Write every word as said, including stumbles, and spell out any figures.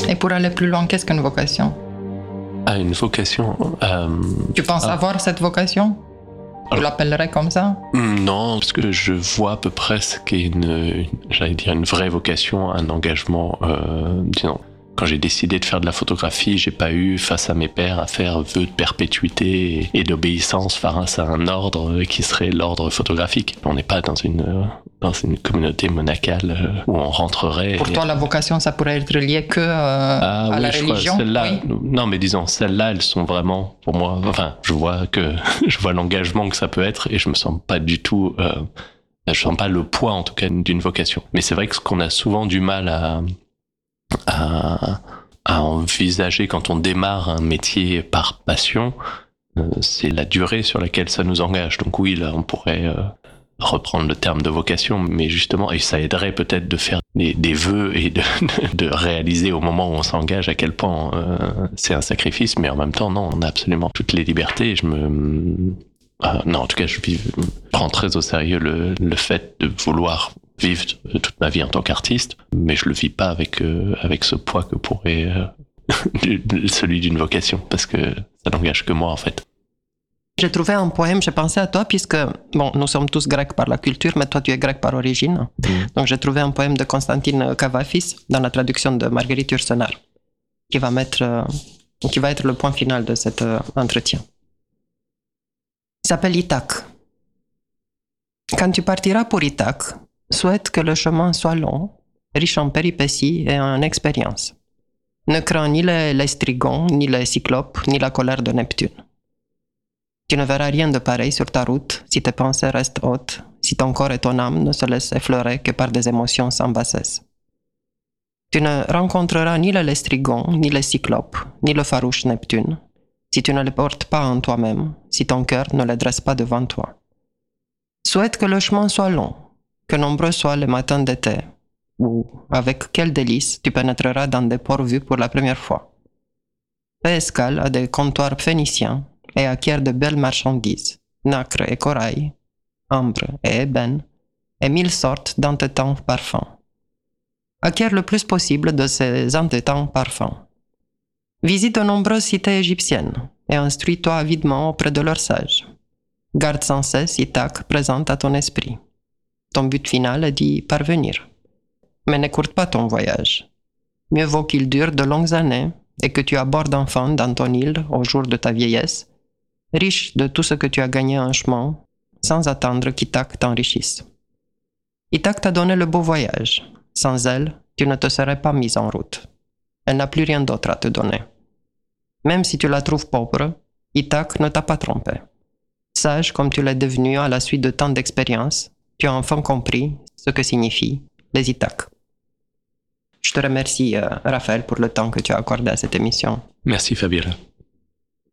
Et pour aller plus loin, qu'est-ce qu'une vocation ? Ah, une vocation euh... Tu penses ah. avoir cette vocation ? Tu Alors, l'appellerais comme ça ? Non, parce que je vois à peu près ce qu'est une, une j'allais dire une vraie vocation, un engagement, euh, disons. Quand j'ai décidé de faire de la photographie, j'ai pas eu face à mes pairs à faire vœu de perpétuité et d'obéissance face à un ordre qui serait l'ordre photographique. On n'est pas dans une dans une communauté monacale où on rentrerait. Pour et... toi, la vocation, ça pourrait être lié que euh, ah, à oui, la je religion. Crois, celle-là, oui. Non, mais disons, celles-là, elles sont vraiment pour moi. Enfin, je vois que je vois l'engagement que ça peut être et je me sens pas du tout. Euh, je sens pas le poids, en tout cas, d'une vocation. Mais c'est vrai que ce qu'on a souvent du mal à À, à envisager quand on démarre un métier par passion, euh, c'est la durée sur laquelle ça nous engage. Donc oui, là, on pourrait euh, reprendre le terme de vocation, mais justement, et ça aiderait peut-être de faire des, des vœux et de, de, de réaliser au moment où on s'engage à quel point euh, c'est un sacrifice, mais en même temps, non, on a absolument toutes les libertés. Je me... Euh, non, en tout cas, je, vis, je prends très au sérieux le, le fait de vouloir vivre toute ma vie en tant qu'artiste, mais je le vis pas avec euh, avec ce poids que pourrait euh, celui d'une vocation, parce que ça n'engage que moi en fait. J'ai trouvé un poème, j'ai pensé à toi, puisque bon, nous sommes tous grecs par la culture, mais toi tu es grec par origine. Mm. Donc j'ai trouvé un poème de Constantine Cavafis dans la traduction de Marguerite Yourcenar, qui va mettre, euh, qui va être le point final de cet euh, entretien. Il s'appelle Ithaque. Quand tu partiras pour Ithaque, souhaite que le chemin soit long, riche en péripéties et en expériences. Ne crains ni les, les strigons, ni les cyclopes, ni la colère de Neptune. Tu ne verras rien de pareil sur ta route si tes pensées restent hautes, si ton corps et ton âme ne se laissent effleurer que par des émotions sans bassesse. Tu ne rencontreras ni les strigons, ni les cyclopes, ni le farouche Neptune, si tu ne les portes pas en toi-même, si ton cœur ne les dresse pas devant toi. Souhaite que le chemin soit long, que nombreux soient les matins d'été, où, avec quel délice, tu pénétreras dans des ports vus pour la première fois. Fais escale à des comptoirs phéniciens et acquiert de belles marchandises, nacre et corail, ambre et ébène, et mille sortes d'entêtants parfums. Acquiert le plus possible de ces entêtants parfums. Visite de nombreuses cités égyptiennes et instruis-toi avidement auprès de leurs sages. Garde sans cesse Ithaque présente à ton esprit. Ton but final est d'y parvenir. Mais n'écourte pas ton voyage. Mieux vaut qu'il dure de longues années et que tu abordes enfin dans ton île au jour de ta vieillesse, riche de tout ce que tu as gagné en chemin, sans attendre qu'Ithaque t'enrichisse. Ithaque t'a donné le beau voyage. Sans elle, tu ne te serais pas mise en route. Elle n'a plus rien d'autre à te donner. Même si tu la trouves pauvre, Ithaque ne t'a pas trompé. Sage comme tu l'es devenu à la suite de tant d'expériences, tu as enfin compris ce que signifient les Ithaques. Je te remercie, euh, Raphaël, pour le temps que tu as accordé à cette émission. Merci, Fabiola.